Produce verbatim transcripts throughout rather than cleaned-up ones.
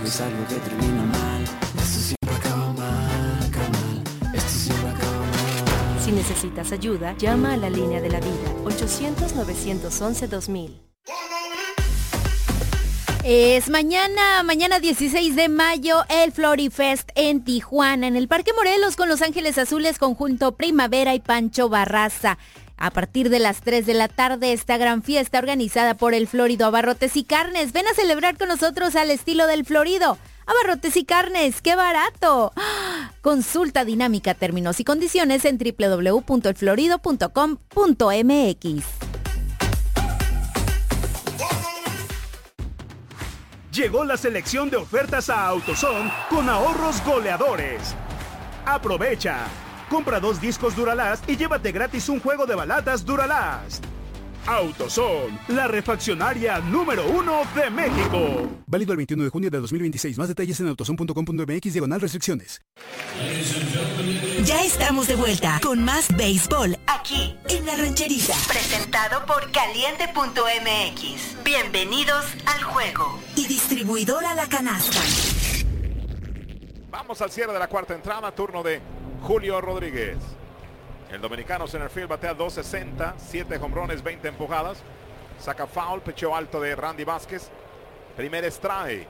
es algo que termina mal. Esto siempre acaba mal, carnal. Esto siempre acaba mal. Si necesitas ayuda, llama a la línea de la vida, ochocientos, novecientos once, dos mil. Es mañana, mañana dieciséis de mayo, el Florifest en Tijuana, en el Parque Morelos, con Los Ángeles Azules, Conjunto Primavera y Pancho Barraza. A partir de las tres de la tarde, esta gran fiesta organizada por el Florido Abarrotes y Carnes. Ven a celebrar con nosotros al estilo del Florido. Abarrotes y Carnes, ¡qué barato! ¡Ah! Consulta dinámica, términos y condiciones en doble u doble u doble u punto el florido punto com punto m x. Llegó la selección de ofertas a AutoZone con ahorros goleadores. Aprovecha. Compra dos discos Duralast y llévate gratis un juego de balatas Duralast. AutoZone, la refaccionaria número uno de México. Válido el veintiuno de junio de dos mil veintiséis. Más detalles en autozone punto com punto m x diagonal restricciones. Ya estamos de vuelta con más béisbol aquí en La Rancherita. Presentado por caliente punto m x. Bienvenidos al juego. Y distribuidora La Canasta. Vamos al cierre de la cuarta entrada, turno de Julio Rodríguez. El dominicano centerfield batea dos sesenta, siete jonrones, veinte empujadas. Saca foul, pecheo alto de Randy Vázquez. Primer strike.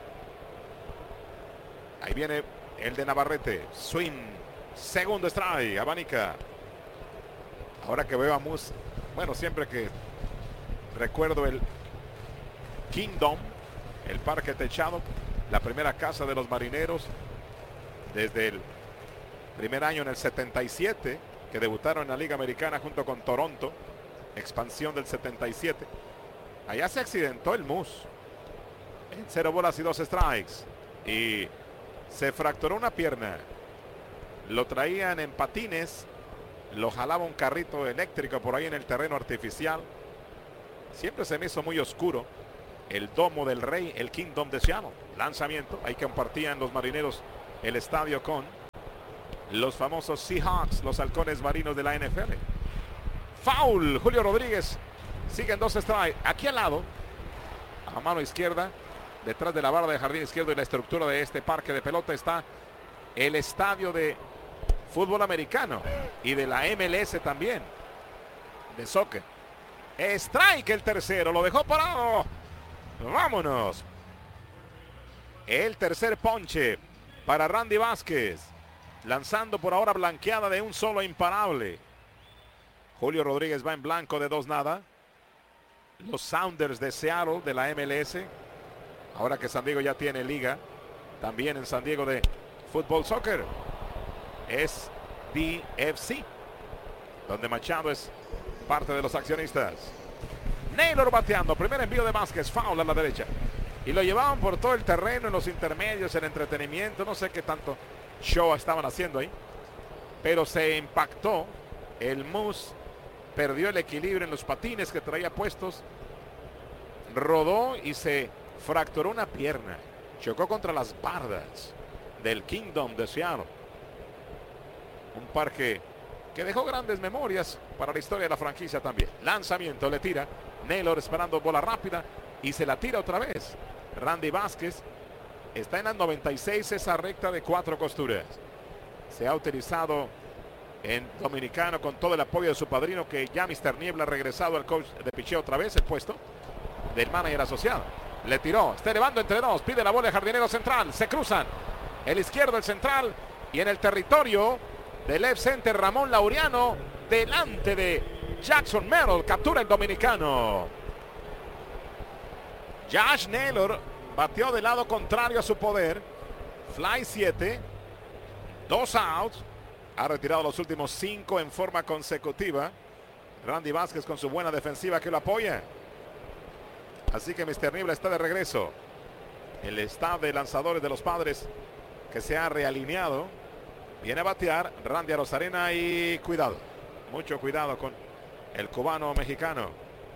Ahí viene el de Navarrete. Swing. Segundo strike. Abanica. Ahora que veo a Mus, bueno, siempre que recuerdo el Kingdom, el parque techado, la primera casa de los marineros, desde el primer año en el setenta y siete, que debutaron en la Liga Americana junto con Toronto, expansión del setenta y siete. Allá se accidentó el Mus en cero bolas y dos strikes y se fracturó una pierna. Lo traían en patines, lo jalaba un carrito eléctrico por ahí en el terreno artificial. Siempre se me hizo muy oscuro el domo del rey, el Kingdom de Seattle. Lanzamiento, ahí compartían los marineros el estadio con los famosos Seahawks, los halcones marinos de la N F L. Foul, Julio Rodríguez. Siguen dos strikes. Aquí al lado, a mano izquierda, detrás de la barra de jardín izquierdo y la estructura de este parque de pelota, está el estadio de fútbol americano y de la M L S también, de soccer. Strike el tercero, lo dejó parado. Vámonos. El tercer ponche para Randy Vázquez. Lanzando por ahora blanqueada de un solo imparable. Julio Rodríguez va en blanco de dos nada. Los Sounders de Seattle de la M L S. Ahora que San Diego ya tiene liga. También en San Diego de fútbol soccer. Es D F C. Donde Machado es parte de los accionistas. Naylor bateando. Primer envío de Vázquez. Foul a la derecha. Y lo llevaban por todo el terreno en los intermedios, el entretenimiento. No sé qué tanto show estaban haciendo ahí, pero se impactó el Mus, perdió el equilibrio en los patines que traía puestos, rodó y se fracturó una pierna, chocó contra las bardas del Kingdom de Seattle, un parque que dejó grandes memorias para la historia de la franquicia también. Lanzamiento, le tira Naylor esperando bola rápida y se la tira otra vez. Randy Vázquez está en las noventa y seis, esa recta de cuatro costuras. Se ha utilizado en dominicano con todo el apoyo de su padrino, que ya mister Niebla ha regresado al coach de picheo otra vez, el puesto del manager asociado. Le tiró, está elevando entre dos, pide la bola de jardinero central, se cruzan el izquierdo, el central, y en el territorio del left center Ramón Laureano, delante de Jackson Merrill, captura el dominicano. Josh Naylor bateó del lado contrario a su poder. Fly siete. Dos outs. Ha retirado los últimos cinco en forma consecutiva. Randy Vázquez con su buena defensiva que lo apoya. Así que mister Niebla está de regreso. El staff de lanzadores de los Padres que se ha realineado. Viene a batear Randy Arozarena y cuidado. Mucho cuidado con el cubano mexicano.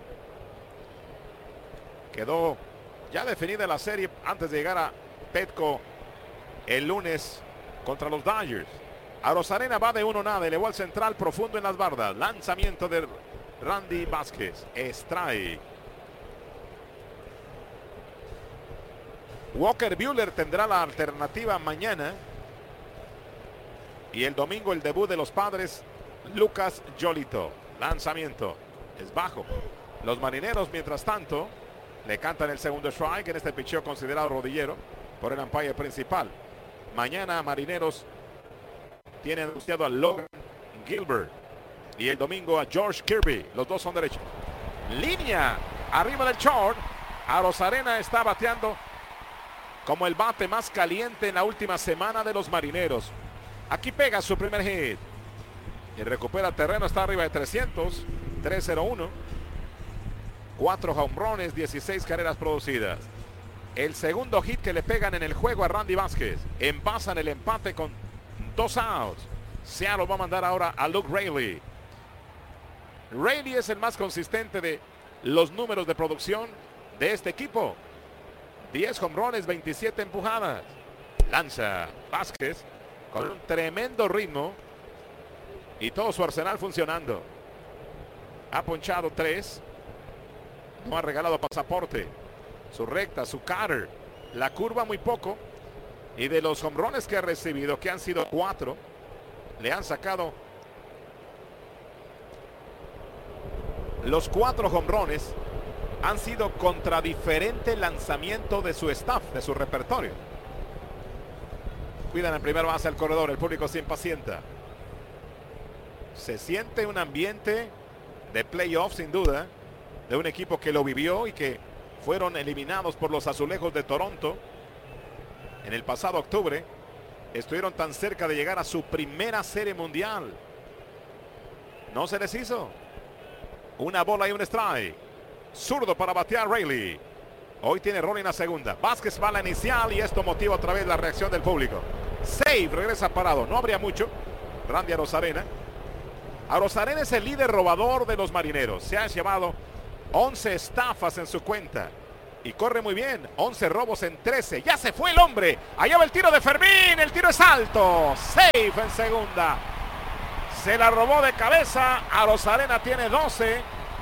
Quedó ya definida la serie antes de llegar a Petco el lunes contra los Dodgers. Arozarena va de uno nada, elevó al central profundo en las bardas. Lanzamiento de Randy Vázquez. Strike. Walker Buehler tendrá la alternativa mañana. Y el domingo el debut de los Padres, Lucas Giolito. Lanzamiento. Es bajo. Los Marineros, mientras tanto, le cantan el segundo strike en este picheo considerado rodillero por el umpire principal. Mañana Marineros tiene anunciado a Logan Gilbert y el domingo a George Kirby. Los dos son derechos. Línea arriba del short. Arozarena está bateando como el bate más caliente en la última semana de los Marineros. Aquí pega su primer hit y recupera terreno. Está arriba de trescientos. tres cero uno. Cuatro jonrones, dieciséis carreras producidas. El segundo hit que le pegan en el juego a Randy Vázquez. Envasan el empate con dos outs. Seattle va a mandar ahora a Luke Raley. Raley es el más consistente de los números de producción de este equipo. diez jonrones, veintisiete empujadas. Lanza Vázquez con un tremendo ritmo y todo su arsenal funcionando. Ha ponchado tres. No ha regalado pasaporte. Su recta, su cutter, la curva muy poco. Y de los jonrones que ha recibido, que han sido cuatro, le han sacado los cuatro jonrones han sido contra diferente lanzamiento de su staff, de su repertorio. Cuidan en primer base al corredor, el público se impacienta. Se siente un ambiente de playoff sin duda, de un equipo que lo vivió y que fueron eliminados por los Azulejos de Toronto en el pasado octubre. Estuvieron tan cerca de llegar a su primera serie mundial. No se les hizo. Una bola y un strike. Zurdo para batear Raley. Hoy tiene rol en la segunda. Vázquez va a la inicial y esto motiva otra vez la reacción del público. Save, regresa parado. No habría mucho. Randy Arozarena. Arozarena es el líder robador de los Marineros. Se ha llevado once estafas en su cuenta. Y corre muy bien. once robos en trece. Ya se fue el hombre. Allá va el tiro de Fermín. El tiro es alto. Safe en segunda. Se la robó de cabeza. Arozarena tiene doce.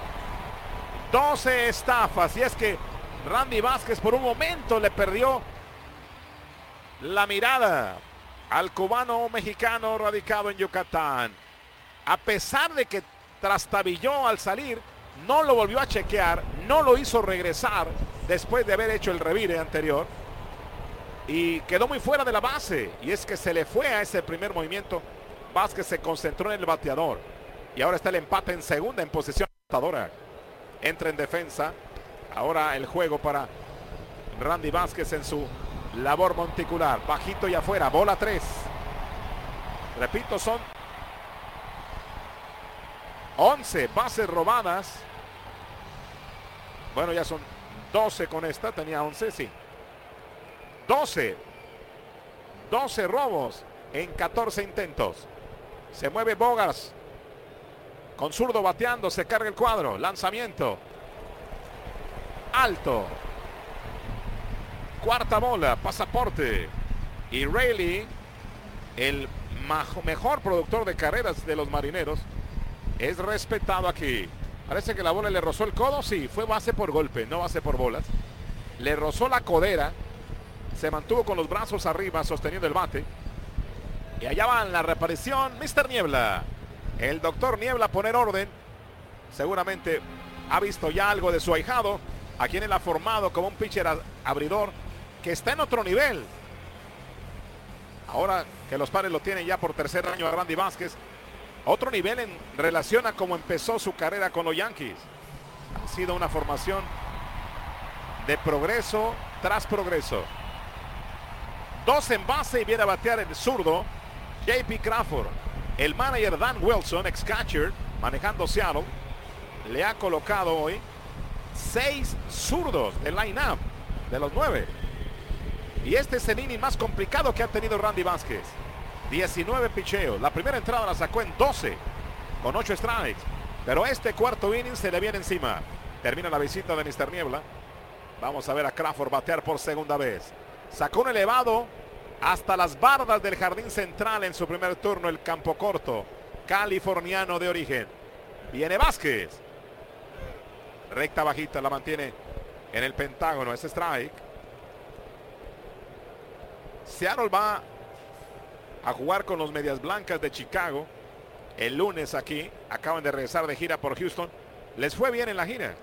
doce estafas. Y es que Randy Vázquez por un momento le perdió la mirada al cubano mexicano radicado en Yucatán. A pesar de que trastabilló al salir, no lo volvió a chequear, no lo hizo regresar después de haber hecho el revire anterior. Y quedó muy fuera de la base. Y es que se le fue a ese primer movimiento. Vázquez se concentró en el bateador. Y ahora está el empate en segunda en posición anotadora. Entra en defensa. Ahora el juego para Randy Vázquez en su labor monticular. Bajito y afuera. Bola tres. Repito, son once bases robadas. Bueno, ya son doce con esta. Tenía once, sí. doce. doce robos en catorce intentos. Se mueve Bogaerts. Con zurdo bateando, se carga el cuadro. Lanzamiento. Alto. Cuarta bola, pasaporte. Y Raley, el mejor productor de carreras de los Marineros, es respetado aquí. Parece que la bola le rozó el codo. Sí, fue base por golpe, no base por bolas. Le rozó la codera. Se mantuvo con los brazos arriba sosteniendo el bate. Y allá va en la reaparición mister Niebla. El doctor Niebla a poner orden. Seguramente ha visto ya algo de su ahijado, a quien él ha formado como un pitcher abridor que está en otro nivel. Ahora que los Padres lo tienen ya por tercer año a Randy Vázquez. Otro nivel en relación a cómo empezó su carrera con los Yankees. Ha sido una formación de progreso tras progreso. Dos en base y viene a batear el zurdo J P Crawford. El manager Dan Wilson, ex catcher, manejando Seattle, le ha colocado hoy seis zurdos del line-up de los nueve. Y este es el inning más complicado que ha tenido Randy Vázquez. diecinueve picheos. La primera entrada la sacó en doce con ocho strikes. Pero este cuarto inning se le viene encima. Termina la visita de mister Niebla. Vamos a ver a Crawford batear por segunda vez. Sacó un elevado hasta las bardas del jardín central en su primer turno, el campo corto, californiano de origen. Viene Vázquez. Recta bajita, la mantiene en el pentágono. Ese strike. Seattle va a jugar con los Medias Blancas de Chicago el lunes aquí. Acaban de regresar de gira por Houston. Les fue bien en la gira.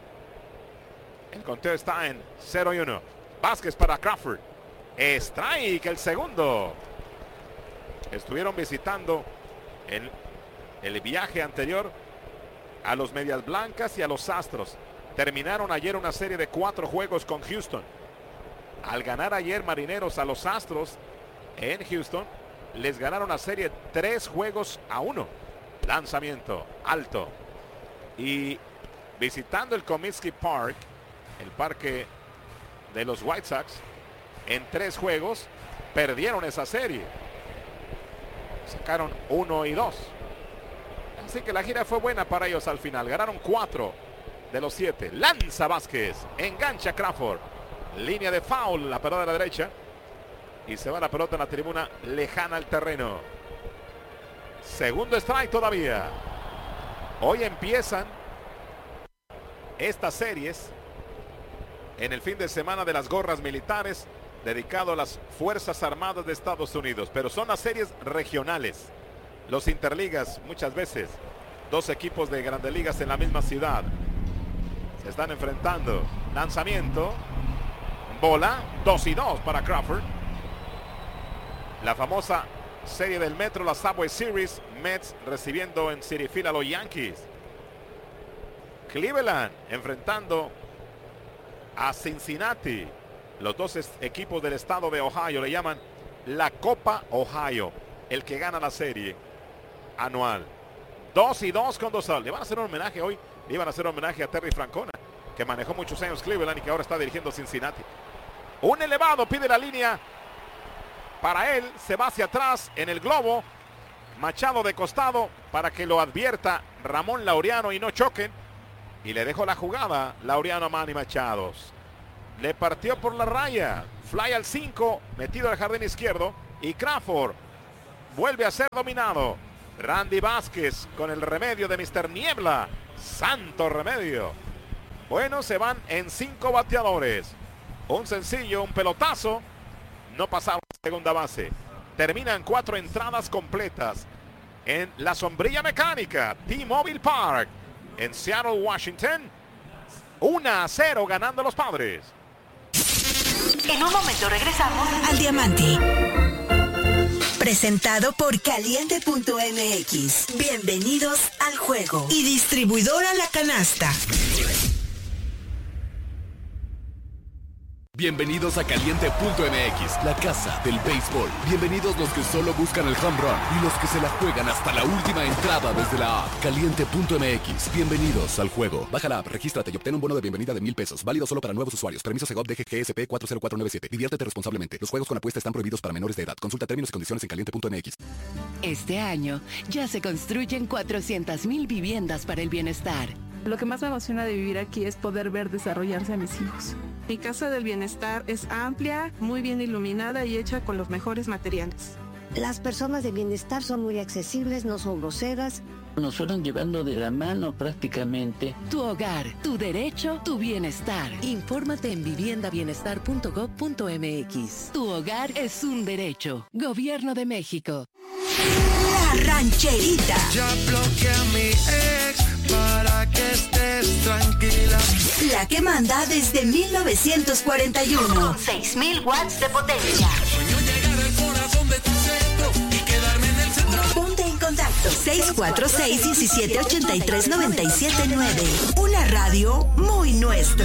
El conteo está en cero y uno. Vázquez para Crawford. Strike el segundo. Estuvieron visitando en el viaje anterior a los Medias Blancas y a los Astros. Terminaron ayer una serie de cuatro juegos con Houston. Al ganar ayer Marineros a los Astros en Houston, les ganaron la serie tres juegos a uno. Lanzamiento alto. Y visitando el Comiskey Park, el parque de los White Sox, en tres juegos perdieron esa serie. Sacaron uno y dos. Así que la gira fue buena para ellos al final. Ganaron cuatro de los siete. Lanza Vázquez. Engancha Crawford. Línea de foul. La pelota de la derecha. Y se va la pelota en la tribuna lejana al terreno. Segundo strike todavía. Hoy empiezan estas series en el fin de semana de las gorras militares dedicado a las Fuerzas Armadas de Estados Unidos. Pero son las series regionales. Los interligas muchas veces. Dos equipos de grandes ligas en la misma ciudad. Se están enfrentando. Lanzamiento. Bola. Dos y dos para Crawford. La famosa serie del Metro, la Subway Series. Mets recibiendo en Citi Field a los Yankees. Cleveland enfrentando a Cincinnati. Los dos equipos del estado de Ohio le llaman la Copa Ohio. El que gana la serie anual. Dos y dos con dos out. Le van a hacer un homenaje hoy. Le iban a hacer un homenaje a Terry Francona, que manejó muchos años Cleveland y que ahora está dirigiendo Cincinnati. Un elevado pide la línea. Para él se va hacia atrás en el globo. Machado de costado para que lo advierta Ramón Laureano y no choquen. Y le dejó la jugada Laureano a Manny Machados. Le partió por la raya. Fly al cinco, metido al jardín izquierdo. Y Crawford vuelve a ser dominado. Randy Vázquez con el remedio de mister Niebla. Santo remedio. Bueno, se van en cinco bateadores. Un sencillo, un pelotazo. No pasaron a segunda base. Terminan cuatro entradas completas en la sombrilla mecánica T-Mobile Park en Seattle, Washington. uno a cero ganando los Padres. En un momento regresamos al Diamante. Presentado por Caliente punto M X. Bienvenidos al juego. Y distribuidora La Canasta. Bienvenidos a Caliente punto M X, la casa del béisbol. Bienvenidos los que solo buscan el home run y los que se la juegan hasta la última entrada desde la app. Caliente punto M X, bienvenidos al juego. Baja la app, regístrate y obtén un bono de bienvenida de mil pesos. Válido solo para nuevos usuarios. Permiso Segov D G G S P cuatro cero cuatro nueve siete. Diviértete responsablemente. Los juegos con apuesta están prohibidos para menores de edad. Consulta términos y condiciones en Caliente punto M X. Este año ya se construyen cuatrocientas mil viviendas para el bienestar. Lo que más me emociona de vivir aquí es poder ver desarrollarse a mis hijos. Mi casa del bienestar es amplia, muy bien iluminada y hecha con los mejores materiales. Las personas de bienestar son muy accesibles, no son groseras. Nos fueron llevando de la mano prácticamente. Tu hogar, tu derecho, tu bienestar. Infórmate en vivienda bienestar punto gov punto M X. Tu hogar es un derecho. Gobierno de México. La Rancherita. Ya bloqueé a mi ex para que estés tranquila. La que manda desde mil novecientos cuarenta y uno. Con seis mil watts de potencia. Sueño llegar al corazón de tu centro y quedarme en el centro. Ponte en contacto. seis cuatro seis, uno siete ocho tres, nueve siete nueve. Una radio muy nuestra.